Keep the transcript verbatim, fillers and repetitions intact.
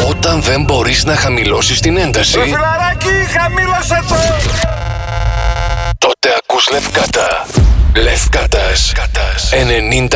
Όταν δεν μπορείς να χαμηλώσεις την ένταση, Ρε φιλαράκι, χαμήλωσε το! τότε ακούς Λευκάτα. Λευκάτας ενενήντα